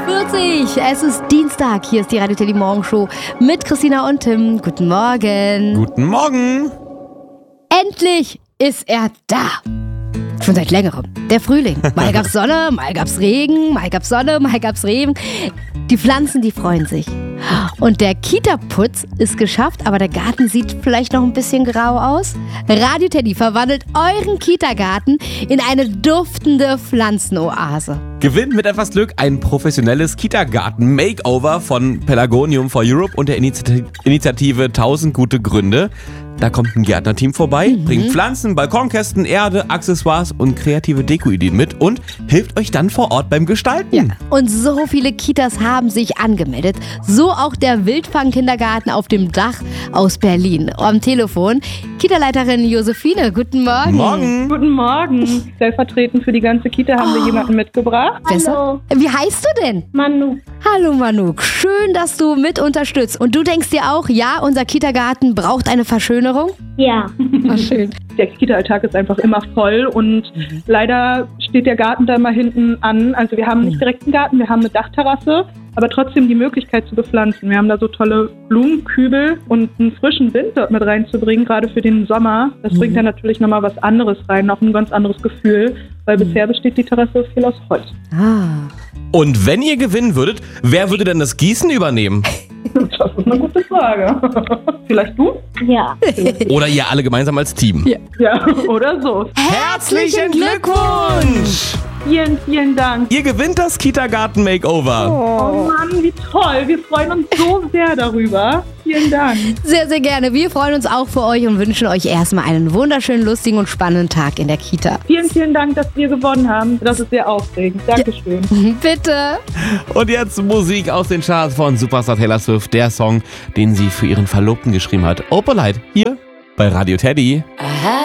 8:40 Uhr. Es ist Dienstag. Hier ist die Radio Teddy Morgenshow mit Christina und Tim. Guten Morgen. Guten Morgen. Endlich ist er da. Schon seit längerem. Der Frühling. Mal gab's Sonne, mal gab's Regen, mal gab's Sonne, mal gab's Regen. Die Pflanzen, die freuen sich. Und der Kita-Putz ist geschafft, aber der Garten sieht vielleicht noch ein bisschen grau aus. Radio Teddy verwandelt euren Kita-Garten in eine duftende Pflanzenoase. Gewinnt mit etwas Glück ein professionelles Kita-Garten-Makeover von Pelargonium for Europe und der Initiative 1000 gute Gründe. Da kommt ein Gärtnerteam vorbei, bringt Pflanzen, Balkonkästen, Erde, Accessoires und kreative Dekoideen mit und hilft euch dann vor Ort beim Gestalten. Ja. Und so viele Kitas haben sich angemeldet. So auch der Wildfang-Kindergarten auf dem Dach aus Berlin. Am Telefon Kita-Leiterin Josephine. Guten Morgen. Morgen. Guten Morgen. Stellvertretend für die ganze Kita haben wir jemanden mitgebracht. Hallo. Wie heißt du denn? Manu. Hallo Manuk, schön, dass du mit unterstützt. Und du denkst dir auch, ja, unser Kita-Garten braucht eine Verschönerung? Ja. Ach, schön. Der Kita-Alltag ist einfach immer voll und leider steht der Garten da immer hinten an. Also wir haben nicht direkt einen Garten, wir haben eine Dachterrasse, aber trotzdem die Möglichkeit zu bepflanzen. Wir haben da so tolle Blumenkübel und einen frischen Wind dort mit reinzubringen, gerade für den Sommer. Das bringt dann natürlich nochmal was anderes rein, noch ein ganz anderes Gefühl, weil bisher besteht die Terrasse viel aus Holz. Ah. Und wenn ihr gewinnen würdet, wer würde denn das Gießen übernehmen? Das ist eine gute Frage. Vielleicht du? Ja. Oder ihr alle gemeinsam als Team? Ja, oder so. Herzlichen Glückwunsch! Vielen, vielen Dank. Ihr gewinnt das Kita-Garten-Makeover. Oh Mann, wie toll. Wir freuen uns so sehr darüber. Vielen Dank. Sehr, sehr gerne. Wir freuen uns auch für euch und wünschen euch erstmal einen wunderschönen, lustigen und spannenden Tag in der Kita. Vielen, vielen Dank, dass wir gewonnen haben. Das ist sehr aufregend. Dankeschön. Bitte. Und jetzt Musik aus den Charts von Superstar Taylor Swift. Der Song, den sie für ihren Verlobten geschrieben hat. Opalite, hier bei Radio Teddy.